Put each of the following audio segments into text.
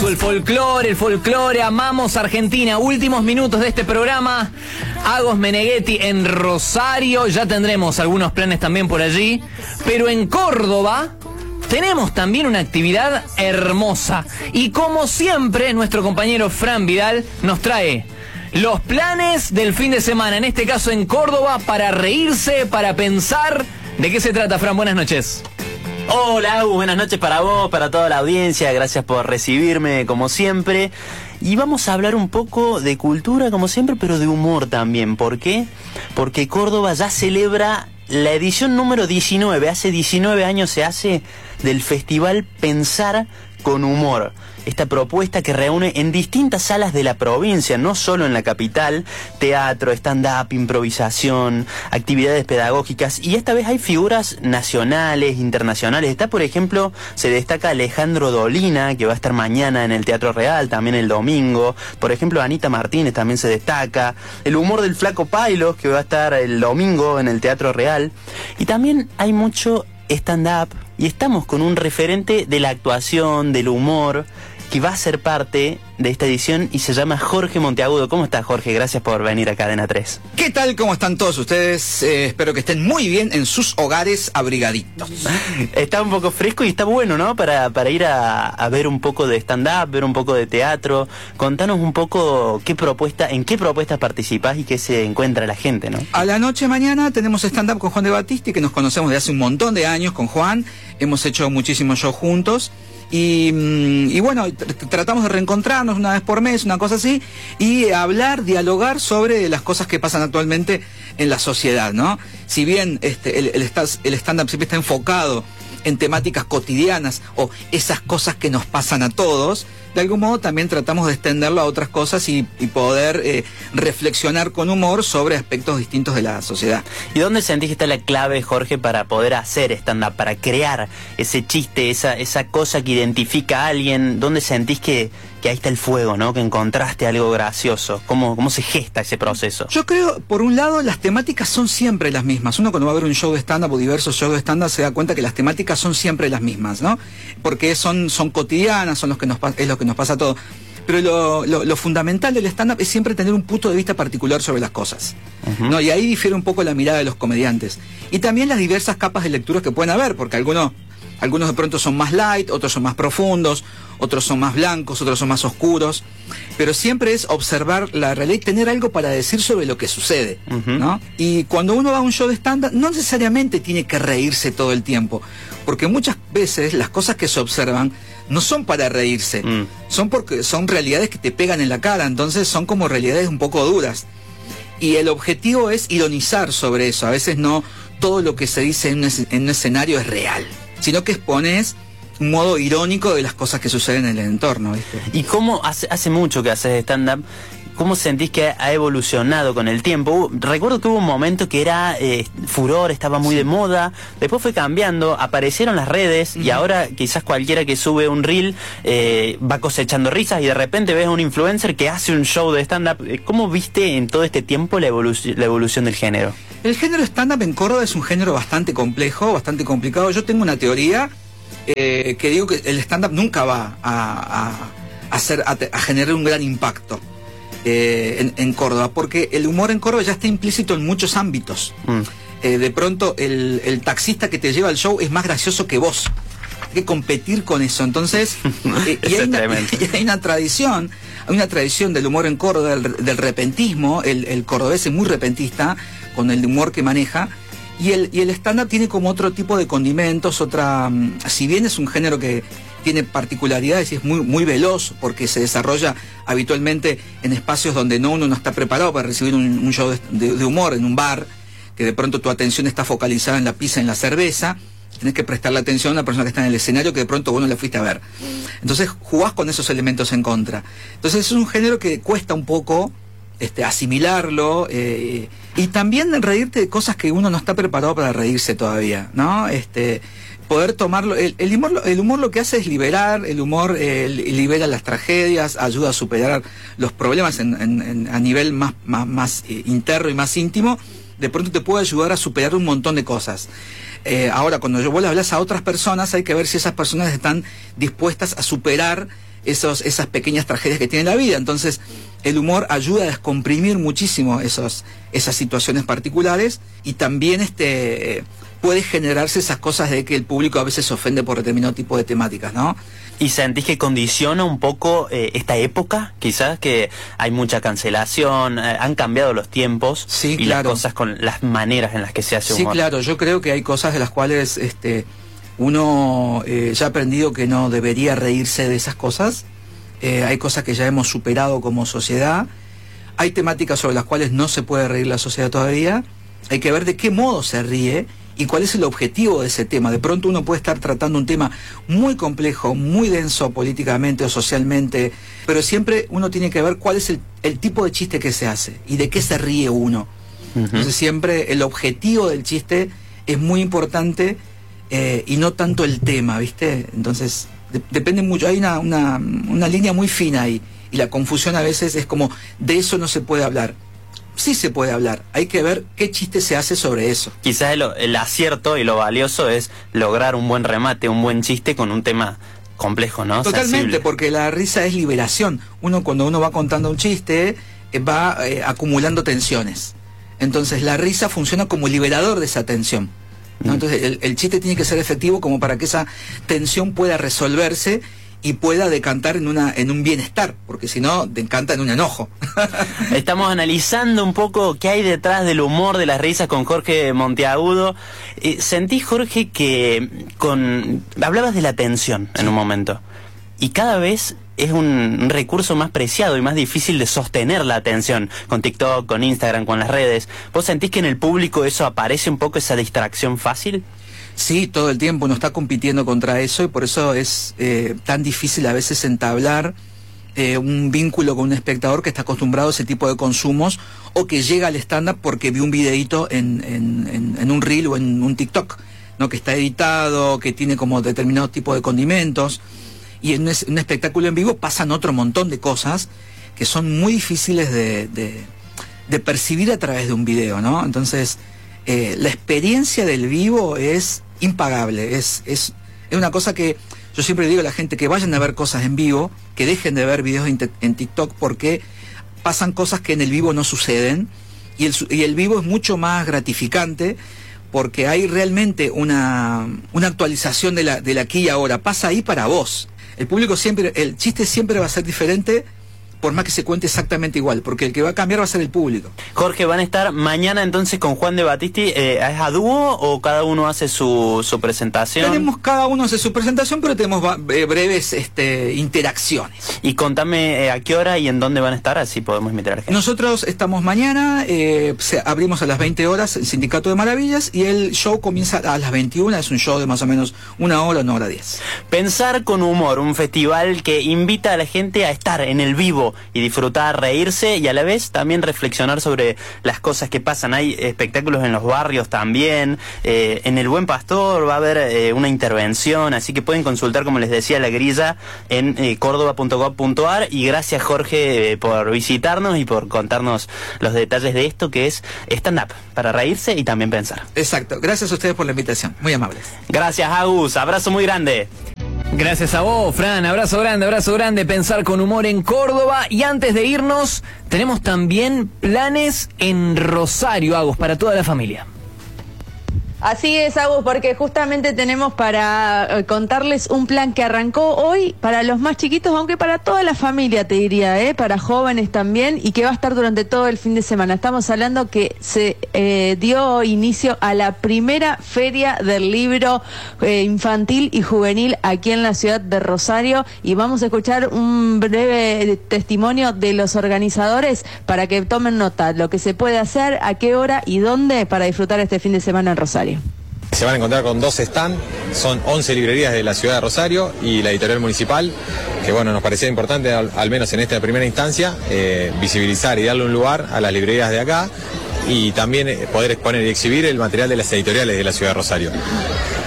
el folclore, amamos Argentina. Últimos minutos de este programa. Agos Meneghetti en Rosario, ya tendremos algunos planes también por allí. Pero en Córdoba tenemos también una actividad hermosa. Y como siempre, nuestro compañero Fran Vidal nos trae los planes del fin de semana, en este caso en Córdoba, para reírse, para pensar. ¿De qué se trata, Fran? Buenas noches. Hola, Agus, buenas noches para vos, para toda la audiencia, gracias por recibirme como siempre. Y vamos a hablar un poco de cultura como siempre, pero de humor también. ¿Por qué? Porque Córdoba ya celebra la edición número 19, hace 19 años se hace, del Festival Pensar con Humor. Esta propuesta que reúne en distintas salas de la provincia, no solo en la capital, teatro, stand-up, improvisación, actividades pedagógicas, y esta vez hay figuras nacionales, internacionales. Está, por ejemplo, se destaca Alejandro Dolina, que va a estar mañana en el Teatro Real, también el domingo. Por ejemplo, Anita Martínez también se destaca. El humor del Flaco Pailos, que va a estar el domingo en el Teatro Real. Y también hay mucho stand-up, y estamos con un referente de la actuación, del humor, que va a ser parte de esta edición y se llama Jorge Monteagudo. ¿Cómo estás, Jorge? Gracias por venir a Cadena 3. ¿Qué tal? ¿Cómo están todos ustedes? Espero que estén muy bien en sus hogares abrigaditos. Está un poco fresco y está bueno, ¿no? Para ir a ver un poco de stand-up, ver un poco de teatro. Contanos un poco en qué propuestas participás y qué se encuentra la gente, ¿no? A la noche mañana tenemos stand-up con Juan de Battisti, que nos conocemos de hace un montón de años con Juan. Hemos hecho muchísimos shows juntos. Y bueno, tratamos de reencontrarnos una vez por mes, una cosa así, y hablar, dialogar sobre las cosas que pasan actualmente en la sociedad, ¿no? Si bien el stand-up siempre está enfocado en temáticas cotidianas o esas cosas que nos pasan a todos, de algún modo también tratamos de extenderlo a otras cosas y poder reflexionar con humor sobre aspectos distintos de la sociedad. ¿Y dónde sentís que está la clave, Jorge, para poder hacer stand-up, para crear ese chiste, esa cosa que identifica a alguien? ¿Dónde sentís que ahí está el fuego, ¿no? Que encontraste algo gracioso. ¿Cómo se gesta ese proceso? Yo creo, por un lado, las temáticas son siempre las mismas. Uno cuando va a ver un show de stand-up o diversos shows de stand-up se da cuenta que las temáticas son siempre las mismas, ¿no? Porque son cotidianas, es lo que nos pasa a todos. Pero lo fundamental del stand-up es siempre tener un punto de vista particular sobre las cosas, ¿no? Y ahí difiere un poco la mirada de los comediantes. Y también las diversas capas de lecturas que pueden haber, porque algunos de pronto son más light, otros son más profundos, otros son más blancos, otros son más oscuros, pero siempre es observar la realidad y tener algo para decir sobre lo que sucede, ¿no? Y cuando uno va a un show de stand-up, no necesariamente tiene que reírse todo el tiempo, porque muchas veces las cosas que se observan no son para reírse, son realidades que te pegan en la cara, entonces son como realidades un poco duras. Y el objetivo es ironizar sobre eso. A veces no todo lo que se dice en un escenario es real, sino que expones un modo irónico de las cosas que suceden en el entorno, ¿viste? ¿Y cómo hace mucho que haces stand-up? ¿Cómo sentís que ha evolucionado con el tiempo? Recuerdo que hubo un momento que era furor, estaba muy de moda, después fue cambiando, aparecieron las redes y ahora quizás cualquiera que sube un reel va cosechando risas y de repente ves a un influencer que hace un show de stand-up. ¿Cómo viste en todo este tiempo la evolución del género? El género stand-up en Córdoba es un género bastante complejo, bastante complicado. Yo tengo una teoría que digo que el stand-up nunca va a generar un gran impacto en Córdoba, porque el humor en Córdoba ya está implícito en muchos ámbitos. De pronto el taxista que te lleva al show es más gracioso que vos. Hay que competir con eso. Entonces, y hay una tradición del humor en Córdoba, del repentismo. El cordobés es muy repentista con el humor que maneja. Y el stand-up tiene como otro tipo de condimentos, si bien es un género que tiene particularidades y es muy, muy veloz, porque se desarrolla habitualmente en espacios donde uno no está preparado para recibir un show de humor, en un bar, que de pronto tu atención está focalizada en la pizza, en la cerveza, tenés que prestarle atención a una persona que está en el escenario que de pronto vos no la fuiste a ver. Entonces jugás con esos elementos en contra. Entonces es un género que cuesta un poco asimilarlo, y también reírte de cosas que uno no está preparado para reírse todavía, ¿no? Poder tomarlo, el humor lo que hace es liberar, el humor libera las tragedias, ayuda a superar los problemas a nivel más interno y más íntimo. De pronto te puede ayudar a superar un montón de cosas. Ahora, cuando vos le hablas a otras personas, hay que ver si esas personas están dispuestas a superar esas pequeñas tragedias que tiene la vida. Entonces, el humor ayuda a descomprimir muchísimo esas situaciones particulares, y también puede generarse esas cosas de que el público a veces se ofende por determinado tipo de temáticas, ¿no? ¿Y sentís que condiciona un poco esta época? Quizás que hay mucha cancelación, han cambiado los tiempos, sí, y claro, las cosas con las maneras en las que se hace humor. Sí, claro, yo creo que hay cosas de las cuales uno ya ha aprendido que no debería reírse de esas cosas. Hay cosas que ya hemos superado como sociedad. Hay temáticas sobre las cuales no se puede reír la sociedad todavía. Hay que ver de qué modo se ríe y cuál es el objetivo de ese tema. De pronto uno puede estar tratando un tema muy complejo, muy denso políticamente o socialmente, pero siempre uno tiene que ver cuál es el tipo de chiste que se hace y de qué se ríe uno. Entonces siempre el objetivo del chiste es muy importante, y no tanto el tema, ¿viste? Entonces depende mucho, hay una línea muy fina ahí, y la confusión a veces es como, de eso no se puede hablar. Sí se puede hablar, hay que ver qué chiste se hace sobre eso. Quizás el acierto y lo valioso es lograr un buen remate, un buen chiste con un tema complejo, ¿no? Totalmente, sensible. porque la risa es liberación. Cuando uno va contando un chiste, va acumulando tensiones. Entonces la risa funciona como liberador de esa tensión, ¿no? Entonces el chiste tiene que ser efectivo como para que esa tensión pueda resolverse y pueda decantar en un bienestar, porque si no, decanta en un enojo. Estamos analizando un poco qué hay detrás del humor de las risas con Jorge Monteagudo. Sentí, Jorge, que hablabas de la atención en un momento, y cada vez es un recurso más preciado y más difícil de sostener la atención con TikTok, con Instagram, con las redes. ¿Vos sentís que en el público eso aparece un poco, esa distracción fácil? Sí, todo el tiempo uno está compitiendo contra eso, y por eso es tan difícil a veces entablar un vínculo con un espectador que está acostumbrado a ese tipo de consumos, o que llega al stand-up porque vio un videíto en un reel o en un TikTok, ¿no? Que está editado, que tiene como determinado tipo de condimentos, y en un espectáculo en vivo pasan otro montón de cosas que son muy difíciles de percibir a través de un video, ¿no? Entonces, la experiencia del vivo es impagable, es una cosa que yo siempre digo a la gente: que vayan a ver cosas en vivo, que dejen de ver videos en TikTok, porque pasan cosas que en el vivo no suceden, y el vivo es mucho más gratificante, porque hay realmente una actualización de la aquí y ahora, pasa ahí para vos. El chiste siempre va a ser diferente, por más que se cuente exactamente igual, porque el que va a cambiar va a ser el público. Jorge, ¿van a estar mañana entonces con Juan de Battisti? ¿Es a dúo o cada uno hace su presentación? Cada uno hace su presentación, pero tenemos breves interacciones. Y contame a qué hora y en dónde van a estar, así podemos invitar a la gente. Nosotros estamos mañana, abrimos a las 20 horas el Sindicato de Maravillas, y el show comienza a las 21, es un show de más o menos 1 hora, 1 hora 10. Pensar con humor, un festival que invita a la gente a estar en el vivo y disfrutar, reírse, y a la vez también reflexionar sobre las cosas que pasan. Hay espectáculos en los barrios también, en El Buen Pastor va a haber una intervención, así que pueden consultar, como les decía, la grilla en cordoba.gov.ar. y gracias, Jorge, por visitarnos y por contarnos los detalles de esto que es stand-up, para reírse y también pensar. Exacto, gracias a ustedes por la invitación, muy amables. Gracias, Agus, abrazo muy grande. Gracias a vos, Fran. Abrazo grande. Pensar con humor en Córdoba. Y antes de irnos, tenemos también planes en Rosario, Agus, para toda la familia. Así es, Agus, porque justamente tenemos para contarles un plan que arrancó hoy para los más chiquitos, aunque para toda la familia, te diría, para jóvenes también, y que va a estar durante todo el fin de semana. Estamos hablando que se dio inicio a la primera feria del libro infantil y juvenil aquí en la ciudad de Rosario, y vamos a escuchar un breve testimonio de los organizadores para que tomen nota lo que se puede hacer, a qué hora y dónde para disfrutar este fin de semana en Rosario. Se van a encontrar con 2 stands, son 11 librerías de la ciudad de Rosario y la editorial municipal, que bueno, nos parecía importante, al menos en esta primera instancia, visibilizar y darle un lugar a las librerías de acá, y también poder exponer y exhibir el material de las editoriales de la ciudad de Rosario.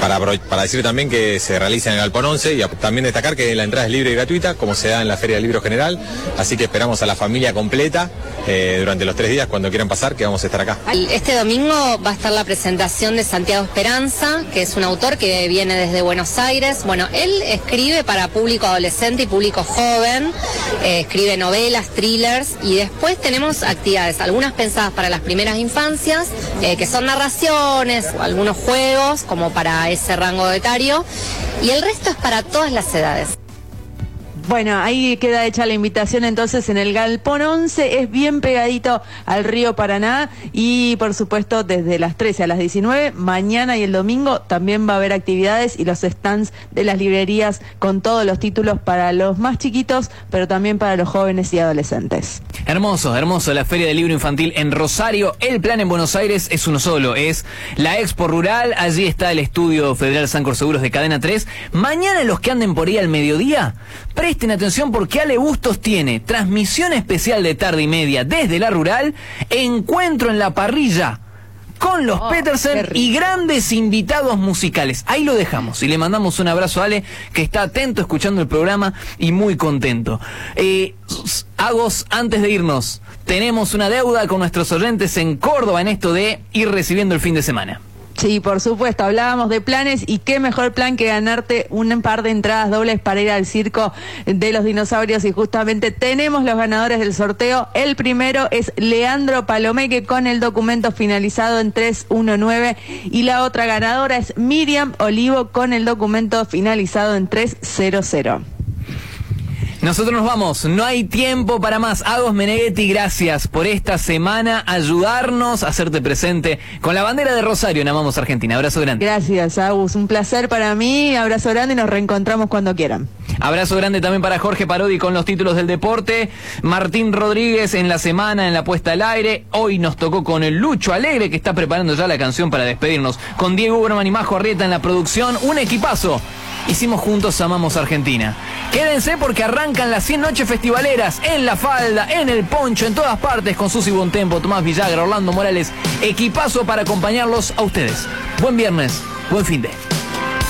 Para decir también que se realiza en el Galpón 11 y también destacar que la entrada es libre y gratuita, como se da en la Feria del Libro General, así que esperamos a la familia completa durante los 3 días, cuando quieran pasar, que vamos a estar acá. Este domingo va a estar la presentación de Santiago Esperanza, que es un autor que viene desde Buenos Aires. Bueno, él escribe para público adolescente y público joven, escribe novelas, thrillers, y después tenemos actividades, algunas pensadas para las primeras infancias, que son narraciones, o algunos juegos, como para ese rango etario, y el resto es para todas las edades. Bueno, ahí queda hecha la invitación entonces en el Galpón 11, es bien pegadito al río Paraná y por supuesto desde las 13 a las 19, mañana y el domingo también va a haber actividades y los stands de las librerías con todos los títulos para los más chiquitos, pero también para los jóvenes y adolescentes. Hermoso, hermoso la Feria del Libro Infantil en Rosario. El plan en Buenos Aires es uno solo, es la Expo Rural, allí está el Estudio Federal Sancor Seguros de Cadena 3. Mañana los que anden por ahí al mediodía, presten atención porque Ale Bustos tiene transmisión especial de tarde y media desde la rural, encuentro en la parrilla con los Petersen y grandes invitados musicales. Ahí lo dejamos y le mandamos un abrazo a Ale, que está atento escuchando el programa y muy contento. Agos, antes de irnos, tenemos una deuda con nuestros oyentes en Córdoba en esto de ir recibiendo el fin de semana. Sí, por supuesto, hablábamos de planes y qué mejor plan que ganarte un par de entradas dobles para ir al circo de los dinosaurios, y justamente tenemos los ganadores del sorteo. El primero es Leandro Palomeque con el documento finalizado en 319 y la otra ganadora es Miriam Olivo con el documento finalizado en 300. Nosotros nos vamos, no hay tiempo para más. Agos Meneghetti, gracias por esta semana, ayudarnos a hacerte presente con la bandera de Rosario en Amamos Argentina. Abrazo grande. Gracias, Agus, un placer para mí, abrazo grande y nos reencontramos cuando quieran. Abrazo grande también para Jorge Parodi con los títulos del deporte, Martín Rodríguez en la semana en la puesta al aire. Hoy nos tocó con el Lucho Alegre, que está preparando ya la canción para despedirnos, con Diego Uberman y Majo Arrieta en la producción. Un equipazo. Hicimos juntos Amamos Argentina. Quédense porque arrancan las 100 noches festivaleras en La Falda, en El Poncho, en todas partes, con Susi Bontempo, Tomás Villagra, Orlando Morales. Equipazo para acompañarlos a ustedes. Buen viernes, buen fin de.